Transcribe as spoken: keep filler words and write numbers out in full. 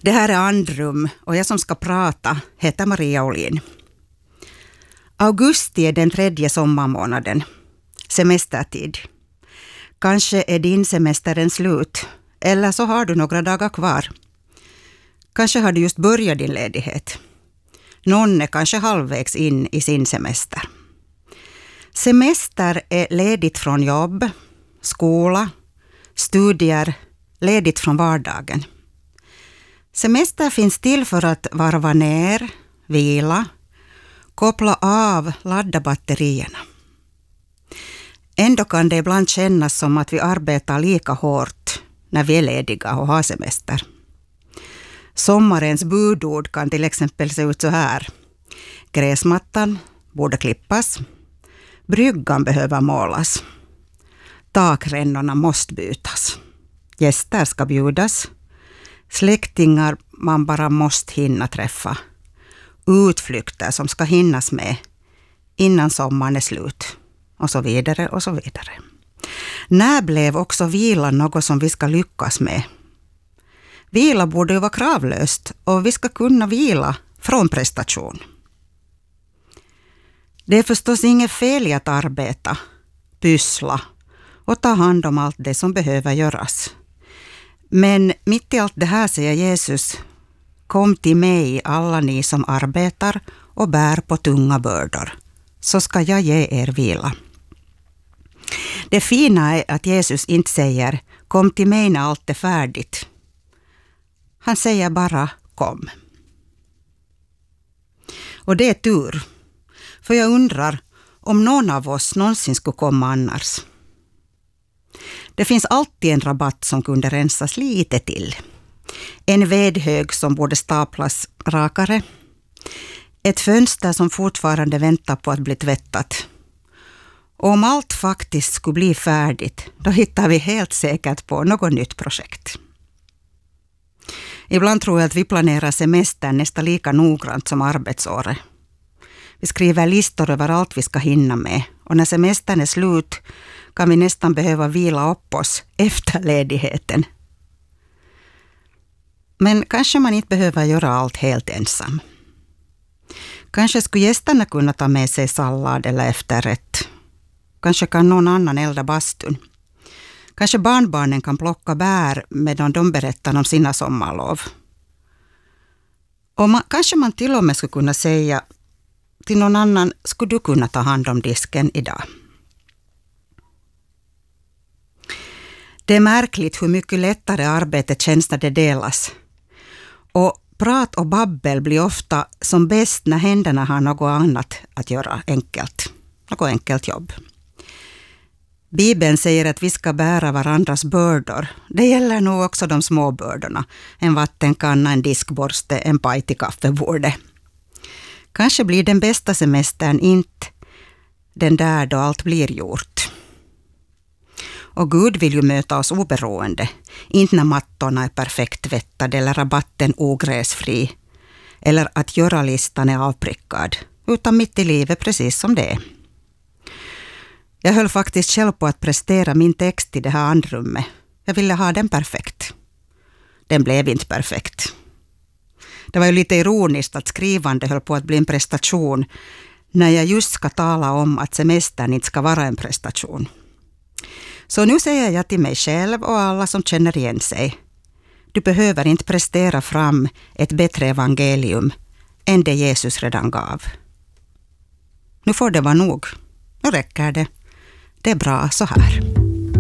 Det här är Andrum och jag som ska prata heter Maria Olin. Augusti är den tredje sommarmånaden, semestertid. Kanske är din semestern slut, eller så har du några dagar kvar. Kanske har du just börjat din ledighet. Någon är kanske halvvägs in i sin semester. Semester är ledigt från jobb, skola, studier, ledigt från vardagen. Semester finns till för att varva ner, vila, koppla av, ladda batterierna. Ändå kan det ibland kännas som att vi arbetar lika hårt när vi är lediga och har semester. Sommarens budord kan till exempel se ut så här. Gräsmattan borde klippas. Bryggan behöver målas. Takrännorna måste bytas. Gäster ska bjudas. Släktingar man bara måste hinna träffa. Utflykter som ska hinnas med innan sommaren är slut. Och så vidare och så vidare. När blev också vila något som vi ska lyckas med? Vila borde ju vara kravlöst och vi ska kunna vila från prestation. Det är förstås inget fel i att arbeta, pyssla och ta hand om allt det som behöver göras. Men mitt i allt det här säger Jesus, kom till mig alla ni som arbetar och bär på tunga bördor, så ska jag ge er vila. Det fina är att Jesus inte säger, kom till mig när allt är färdigt. Han säger bara, kom. Och det är tur, för jag undrar om någon av oss någonsin skulle komma annars. Det finns alltid en rabatt som kunde rensas lite till. En vedhög som borde staplas rakare. Ett fönster som fortfarande väntar på att bli tvättat. Och om allt faktiskt skulle bli färdigt, då hittar vi helt säkert på något nytt projekt. Ibland tror jag att vi planerar semestern nästan lika noggrant som arbetsåret. Vi skriver listor över allt vi ska hinna med. Och när semestern är slut kan vi nästan behöva vila upp oss efter ledigheten. Men kanske man inte behöver göra allt helt ensam. Kanske skulle gästerna kunna ta med sig sallad eller efterrätt. Kanske kan någon annan elda bastun. Kanske barnbarnen kan plocka bär medan de berättar om sina sommarlov. Och man, kanske man till och med skulle kunna säga till någon annan, skulle du kunna ta hand om disken idag? Det är märkligt hur mycket lättare arbetet känns när det delas. Och prat och babbel blir ofta som bäst när händerna har något annat att göra enkelt. Något enkelt jobb. Bibeln säger att vi ska bära varandras bördor. Det gäller nog också de små bördorna. En vattenkanna, en diskborste, en paj till kaffebordet. Kanske blir den bästa semestern inte den där då allt blir gjort. Och Gud vill ju möta oss oberoende. Inte när mattorna är perfekt tvättade eller rabatten ogräsfri. Eller att göra-listan är avprickad. Utan mitt i livet precis som det är. Jag höll faktiskt själv på att prestera min text i det här andrummet. Jag ville ha den perfekt. Den blev inte perfekt. Det var ju lite ironiskt att skrivande höll på att bli en prestation när jag just ska tala om att semestern inte ska vara en prestation. Så nu säger jag till mig själv och alla som känner igen sig. Du behöver inte prestera fram ett bättre evangelium än det Jesus redan gav. Nu får det vara nog. Nu räcker det. Det är bra så här.